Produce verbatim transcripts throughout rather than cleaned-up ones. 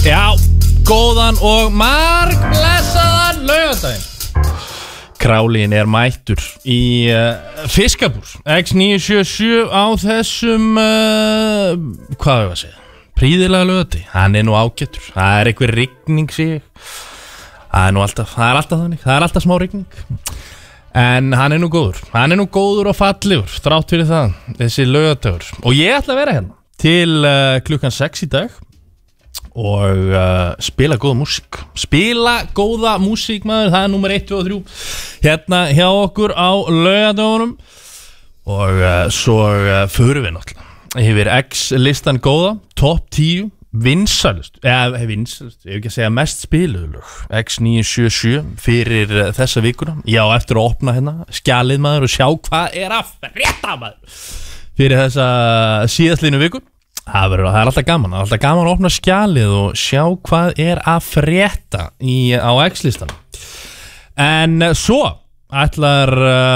Já, góðan og margblessaðan laugardaginn. Králin er mættur í uh, Fiskabúr X níu sjö sjö á þessum uh, hvað er það að segja príðilega laugardegi. Hann er nú ágættur. Það er einhver rigning sig. Það er nú alltaf, það er alltaf þannig. Það er alltaf smá rigning. En hann er nú góður. Hann er nú góður og fallegur þrátt fyrir það, þessi laugardagur. Og ég ætla að vera hérna til uh, klukkan sex í dag og uh, spila góða músík. Spila góða músík, maður. Það er númer eitt, tvö og þrjú hérna hjá okkur á laugardagunum. Og uh, svo uh, förum við náttúrulega yfir X-listan góða, topp tíu vinsælust, eða vinsælust, ég hef ekki að segja mest spiluðu lög X níu sjö sjö fyrir uh, þessa vikuna. Já, eftir að opna hérna skjalið, maður, og sjá hvað er að frétta, maður, fyrir þessa síðastlínu viku. Það verður, það er alltaf gaman, það er alltaf gaman að opna skjalið og sjá hvað er að frétta í, á X-listan. En uh, svo ætlar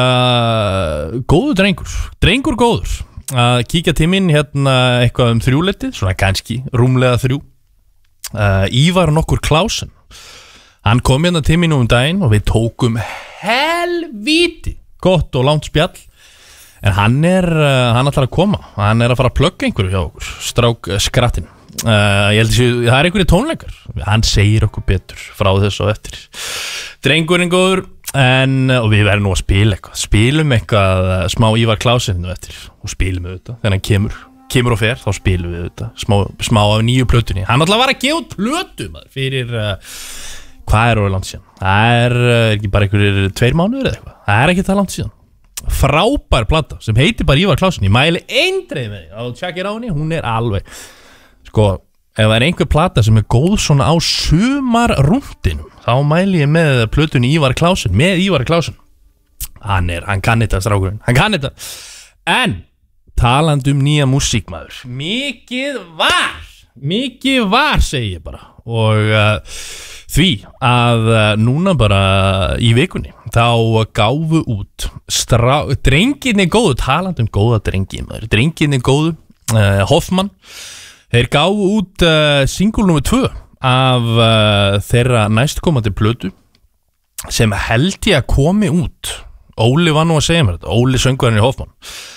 uh, góður drengur, drengur góður, að kíkja til mín hérna eitthvað um þrjúleitið, svona kannski rúmlega þrjú. uh, Ívar nokkur Klásen, hann kom hérna til mín um daginn og við tókum helvíti gott og langt spjall. En hann er, uh, hann ætlar að koma, hann er að fara að plugga einhverju hjá okkur, strák uh, skrattin. uh, Ég held að það er einhverju tónleikar, hann segir okkur betur frá þessu og eftir. Drengurinn góður, en, og við verðum nú að spila eitthvað, spilum eitthvað uh, smá Ívar Klásen nú eftir, og spilum við þetta, þegar hann kemur, kemur og fer, þá spilum við þetta, smá, smá af nýju plötunni. Hann ætlar að vara að gefa út plötu, maður, fyrir, uh, hvað er orðið langt síðan? Það er uh, ekki bara einhverjir tveir mánuður eða eitthvað, það er ekki það langt síðan. Frábær plata sem heitir bara Ívar Klásen. Ég mæli eindreið með því að tjekkir á henni, hún er alveg, sko, ef það er einhver plata sem er góð svona á sumarrúndinum, þá mæli ég með plötunni Ívar Klásen, með Ívar Klásen. Hann er, hann kann þetta, strákurinn, hann kann þetta. En talandi um nýja músík, maður, mikið var mikið var, segi ég bara. Og uh, því að uh, núna bara í vikunni þá gáfu út strá, drengirni góðu, talandi um góða drengi, maður, drengirni góðu, uh, Hoffmann, þeir gáfu út uh, single númer tvö af uh, þeirra næstkomandi plötu sem held ég að komi út. Óli var nú að segja mér þetta, Óli söngvarinn í Hoffmann,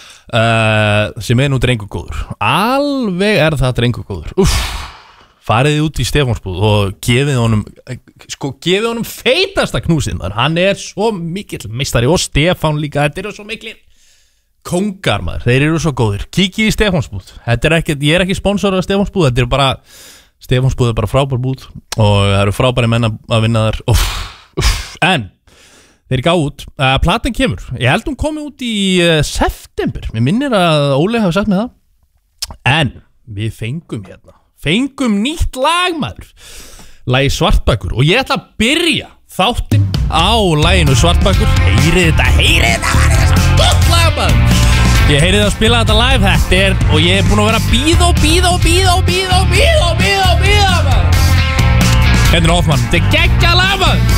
uh, sem er nú drengur góður. Alveg er það drengur góður. Uff, farið út í Stefánsbúð og gefið honum, sko, gefið honum feitasta knúsið, maður. Hann er svo mikill meistari, og Stefán líka. Þetta eru svo miklir kongar, maður. Þeir eru svo góðir. Kíkið í Stefánsbúð. Þetta er ekki, ég er ekki sponsorað af Stefánsbúð. Þetta er bara, Stefánsbúð er bara frábær búð og það eru frábæri menn að vinna þar. Uff, uff. En þeir gáðu út, uh, platan kemur, ég held hún komi út í uh, september. Mér minnir að Óli hafi sagt með það. En við fengum hérna fengum nýtt lag, maður, lagi Svartbakur, og ég ætla að byrja þáttinn á laginu Svartbakur. Heyrið þetta, heyrið þetta, það er þess að gott lag, maður. Ég heyrið að spila þetta live, þetta er, og ég er búin að vera að bíða og bíða og bíða og bíða og bíða og bíða og bíða, maður. Hérna er Hoffmann, þetta er geggjað lag, maður.